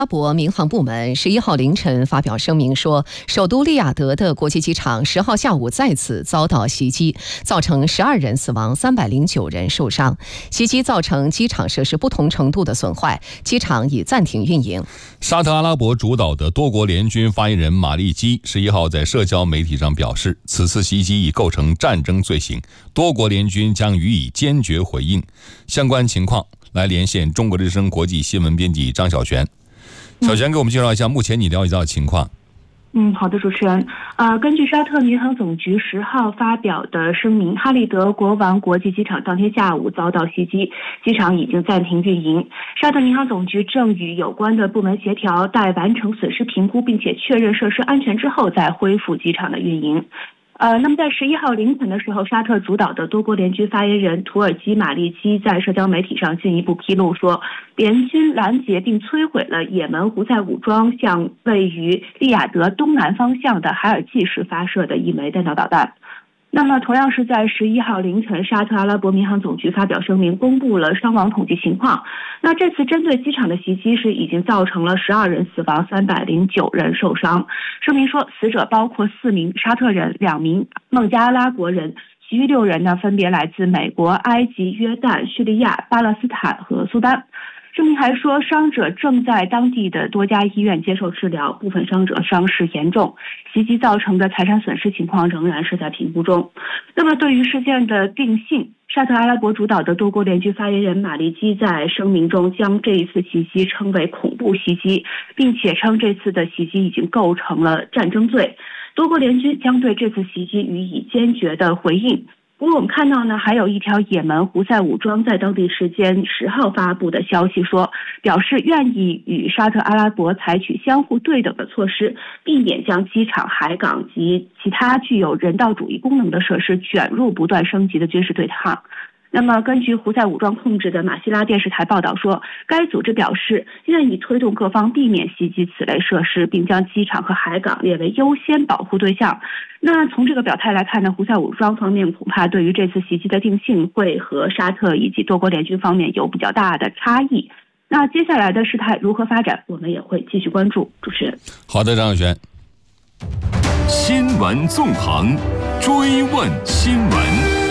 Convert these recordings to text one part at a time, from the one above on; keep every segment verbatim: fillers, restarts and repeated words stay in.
阿拉伯民航部门十一号凌晨发表声明说，首都利雅得的国际机场十号下午再次遭到袭击，造成十二人死亡，三百零九人受伤。袭击造成机场设施不同程度的损坏，机场已暂停运营。 沙特阿拉伯主导的多国联军发言人马利基十一号在社交媒体上表示，此次袭击已构成战争罪行，多国联军将予以坚决回应。相关情况来连线中国之声国际新闻编辑张小璇。小璇给我们介绍一下目前你了解到的情况。 嗯，好的，主持人。呃，根据沙特民航总局十号发表的声明，哈利德国王国际机场当天下午遭到袭击，机场已经暂停运营。沙特民航总局正与有关的部门协调，待完成损失评估并且确认设施安全之后，再恢复机场的运营。呃，那么在十一号凌晨的时候，沙特主导的多国联军发言人土耳其马利基在社交媒体上进一步披露说，联军拦截并摧毁了也门胡塞武装向位于利雅得东南方向的海尔济市发射的一枚弹道导弹。那么同样是在十一号凌晨，沙特阿拉伯民航总局发表声明，公布了伤亡统计情况。那这次针对机场的袭击是已经造成了十二人死亡，三百零九人受伤。声明说，死者包括四名沙特人，两名孟加拉国人，其余六人呢分别来自美国、埃及、约旦、叙利亚、巴勒斯坦和苏丹。声明还说，伤者正在当地的多家医院接受治疗，部分伤者伤势严重，袭击造成的财产损失情况仍然是在评估中。那么对于事件的定性，沙特阿拉伯主导的多国联军发言人马利基在声明中将这一次袭击称为恐怖袭击，并且称这次的袭击已经构成了战争罪。多国联军将对这次袭击予以坚决的回应。不过我们看到呢，还有一条也门胡塞武装在当地时间十号发布的消息说，表示愿意与沙特阿拉伯采取相互对等的措施，避免将机场、海港及其他具有人道主义功能的设施卷入不断升级的军事对抗。那么根据胡塞武装控制的马希拉电视台报道说，该组织表示愿意推动各方避免袭击此类设施，并将机场和海港列为优先保护对象。那从这个表态来看呢，胡塞武装方面恐怕对于这次袭击的定性会和沙特以及多国联军方面有比较大的差异。那接下来的事态如何发展，我们也会继续关注。主持人， 好的，张小璇。 新闻纵横，追问新闻。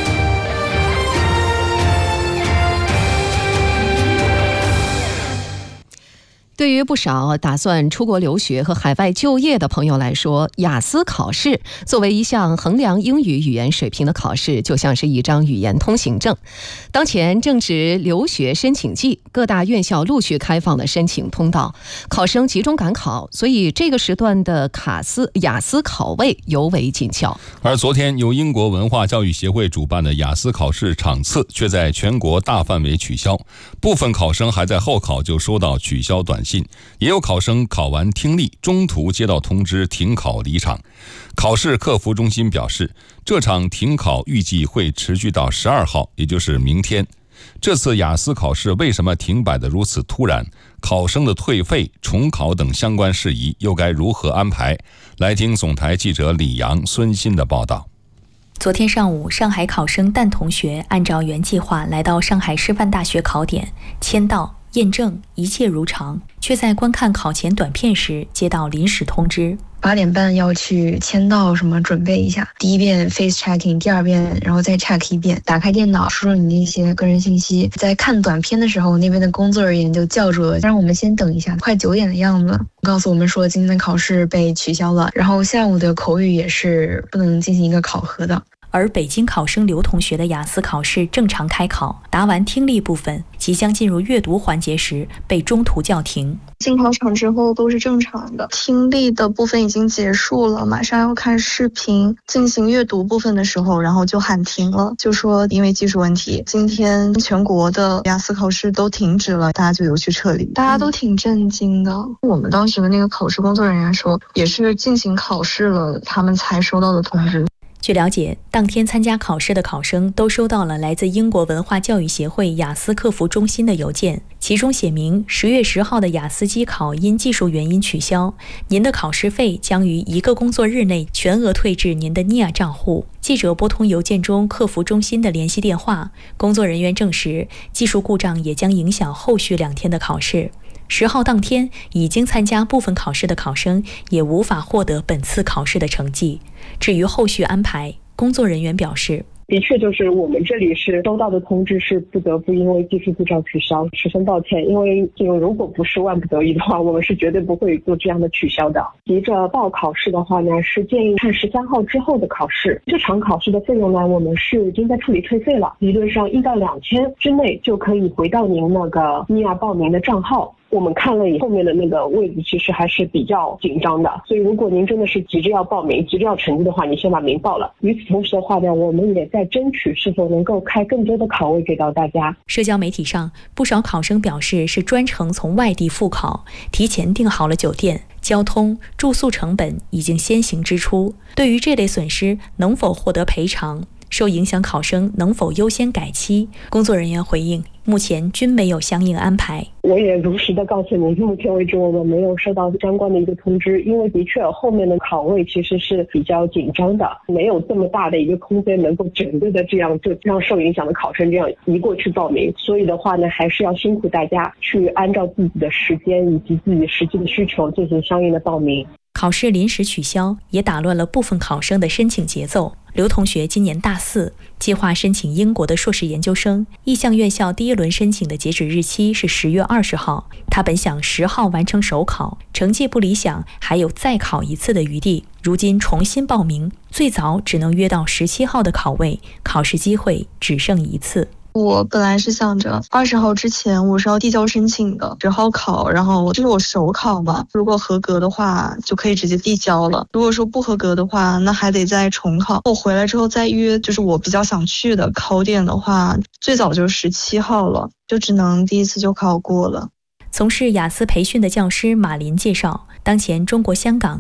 对于不少打算出国留学和海外就业的朋友来说，雅思考试作为一项衡量英语语言水平的考试，就像是一张语言通行证。当前正值留学申请季，各大院校陆续开放了申请通道，考生集中赶考，所以这个时段的卡斯雅思考位尤为紧俏。 而昨天由英国文化教育协会主办的雅思考试场次却在全国大范围取消，部分考生还在候考就收到取消短信，也有考生考完听力中途接到通知停考离场。考试客服中心表示，这场停考预计会持续到十二号，也就是明天。这次雅思考试为什么停摆得如此突然？考生的退费、重考等相关事宜又该如何安排？来听总台记者李阳、孙鑫的报道。 昨天上午，上海考生蛋同学按照原计划来到上海师范大学考点，签到、验证，一切如常，却在观看考前短片时接到临时通知。 八点半要去签到什么准备一下，第一遍 face checking， 第二遍然后再 check 一遍，打开电脑输入你那些个人信息。在看短片的时候，那边的工作人员就叫住了，让我们先等一下，快九点的样子，告诉我们说今天的考试被取消了，然后下午的口语也是不能进行一个考核的。 而北京考生刘同学的雅思考试正常开考，答完听力部分，即将进入阅读环节时被中途叫停。 进考场之后都是正常的，听力的部分已经结束了，马上要看视频，进行阅读部分的时候，然后就喊停了，就说因为技术问题，今天全国的雅思考试都停止了，大家就有去撤离。大家都挺震惊的。我们当时的那个考试工作人员说，也是进行考试了，他们才收到的通知。 据了解，当天参加考试的考生都收到了来自英国文化教育协会雅思客服中心的邮件，其中写明十月十号的雅思机考因技术原因取消，您的考试费将于一个工作日内全额退至您的 N I A 账户。记者拨通邮件中客服中心的联系电话，工作人员证实，技术故障也将影响后续两天的考试。 十号当天已经参加部分考试的考生也无法获得本次考试的成绩。至于后续安排，工作人员表示， 的确，就是我们这里是收到的通知是不得不因为技术故障取消，十分抱歉。因为如果不是万不得已的话，我们是绝对不会做这样的取消的。急着报考试的话呢，是建议看十三号之后的考试。这场考试的费用呢，我们是已经在处理退费了，理论上一到两天之内就可以回到您那个尼亚报名的账号。我们看了以后面的那个位置其实还是比较紧张的，所以如果您真的是急着要报名、急着要成绩的话，你先把名报了。与此同时的话呢，我们也在争取是否能够开更多的考位给到大家。 社交媒体上，不少考生表示是专程从外地复考，提前订好了酒店、交通、住宿成本已经先行支出。对于这类损失能否获得赔偿，受影响考生能否优先改期，工作人员回应，目前均没有相应安排。 我也如实的告诉您，目前为止我们没有收到相关的一个通知，因为的确后面的考位其实是比较紧张的，没有这么大的一个空间能够整个的这样就让受影响的考生这样移过去报名，所以的话呢，还是要辛苦大家去按照自己的时间以及自己实际的需求进行相应的报名。 考试临时取消也打乱了部分考生的申请节奏。刘同学今年大四，计划申请英国的硕士研究生，意向院校第一轮申请的截止日期是十月二十号。他本想十号完成首考，成绩不理想，还有再考一次的余地。如今重新报名，最早只能约到十七号的考位，考试机会只剩一次。 我本来是想着二十号之前我是要递交申请的，十号考，然后就是我首考嘛，如果合格的话就可以直接递交了，如果说不合格的话，那还得再重考。我回来之后再约，就是我比较想去的考点的话，最早就是十七号了，就只能第一次就考过了。 从事雅思培训的教师马林介绍，当前中国香港